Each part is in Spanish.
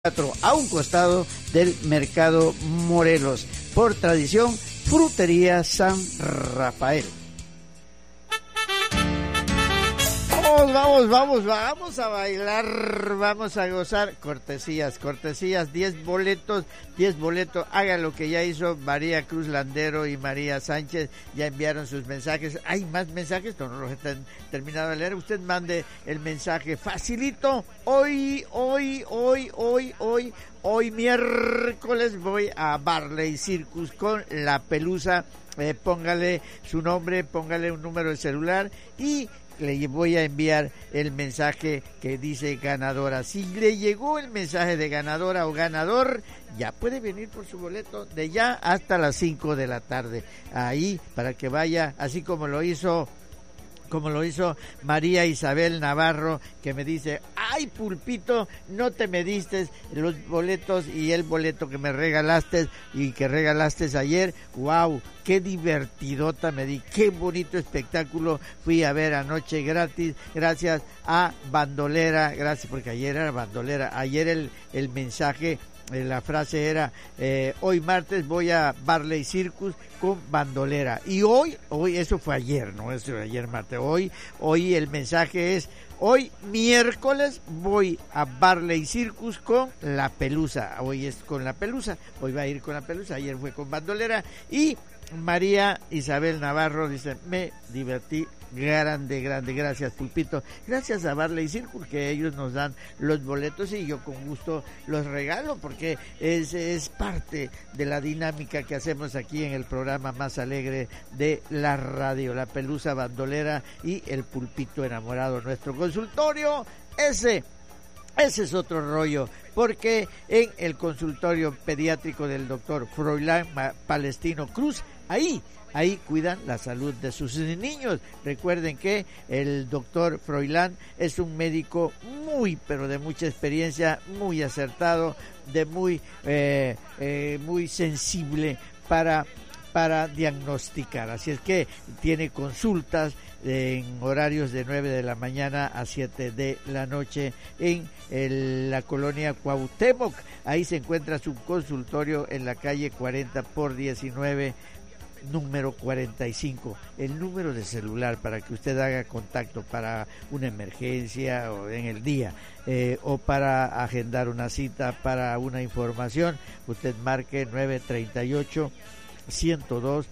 a un costado del Mercado Morelos. Por tradición, Frutería San Rafael. Vamos a bailar, vamos a gozar. Cortesías, 10 boletos, haga lo que ya hizo María Cruz Landero y María Sánchez, ya enviaron sus mensajes. Hay más mensajes, no los he terminado de leer. Usted mande el mensaje facilito. Hoy miércoles voy a Barley Circus con La Pelusa. Póngale su nombre, póngale un número de celular y le voy a enviar el mensaje que dice ganadora. Si le llegó el mensaje de ganadora o ganador, ya puede venir por su boleto de ya hasta las 5 de la tarde. Ahí, para que vaya, así como lo hizo María Isabel Navarro, que me dice: ay, Pulpito, no te me diste los boletos y el boleto que me regalaste y que regalaste ayer. Wow, qué divertidota me di, qué bonito espectáculo fui a ver anoche gratis, gracias a Bandolera, gracias, porque ayer era Bandolera, ayer el mensaje, la frase era, hoy martes voy a Barley Circus con Bandolera. Y hoy, eso fue ayer, no, eso fue ayer martes. Hoy el mensaje es, hoy miércoles voy a Barley Circus con La Pelusa. Hoy es con La Pelusa, hoy va a ir con La Pelusa, ayer fue con Bandolera. Y María Isabel Navarro dice: me divertí grande, gracias, Pulpito, gracias a Barley Circus, que ellos nos dan los boletos y yo con gusto los regalo, porque es parte de la dinámica que hacemos aquí en el programa más alegre de la radio, La Pelusa, Bandolera y el Pulpito enamorado. Nuestro consultorio, ese es otro rollo, porque en el consultorio pediátrico del doctor Froilán Palestino Cruz, ahí cuidan la salud de sus niños. Recuerden que el doctor Froilán es un médico muy, pero de mucha experiencia, muy acertado, de muy sensible para diagnosticar. Así es que tiene consultas en horarios de 9 de la mañana a 7 de la noche en la colonia Cuauhtémoc. Ahí se encuentra su consultorio en la calle 40x19, número 45. El número de celular para que usted haga contacto para una emergencia o en el día, o para agendar una cita, para una información, usted marque 938 102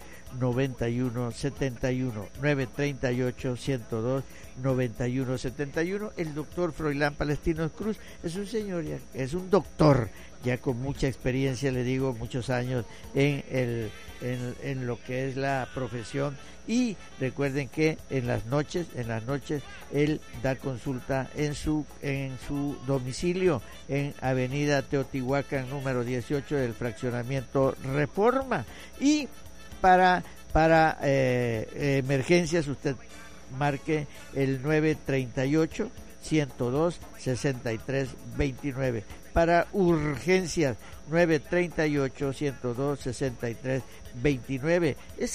9171, 938 102 9171. El doctor Froilán Palestino Cruz es un señor, es un doctor ya con mucha experiencia, le digo, muchos años en lo que es la profesión. Y recuerden que en las noches él da consulta en su domicilio en Avenida Teotihuacán número 18 del fraccionamiento Reforma. Y para emergencias usted marque el 938 102 6329. Para urgencias 938 102 6329. Es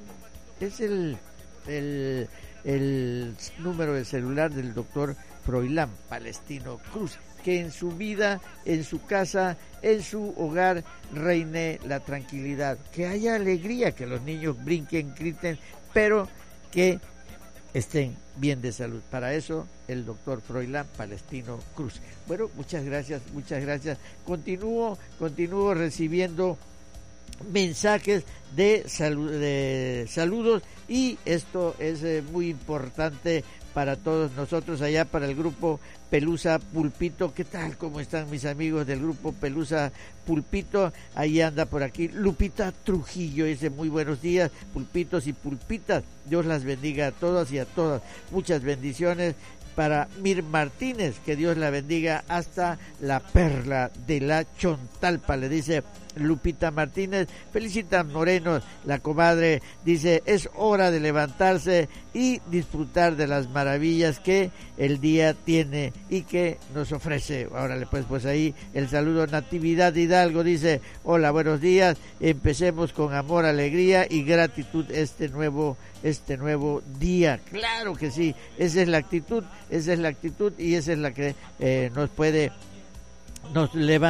el número de celular del doctor Froilán Palestino Cruz. Que en su vida, en su casa, en su hogar reine la tranquilidad, que haya alegría, que los niños brinquen, griten, pero que estén bien de salud. Para eso, el doctor Froilán Palestino Cruz. Bueno, muchas gracias. Continúo recibiendo mensajes de saludos, y esto es muy importante para todos nosotros allá, para el grupo Pelusa Pulpito. ¿Qué tal? ¿Cómo están mis amigos del grupo Pelusa Pulpito? Ahí anda por aquí Lupita Trujillo, dice: muy buenos días, pulpitos y pulpitas, Dios las bendiga a todos y a todas. Muchas bendiciones para Mir Martínez, que Dios la bendiga hasta la Perla de la Chontalpa, le dice Lupita Martínez. Felicita Moreno, la comadre, dice: es hora de levantarse y disfrutar de las maravillas que el día tiene y que nos ofrece. Órale, pues ahí el saludo. Natividad Hidalgo dice: hola, buenos días, empecemos con amor, alegría y gratitud este nuevo día. Claro que sí, esa es la actitud y esa es la que nos puede nos levantamos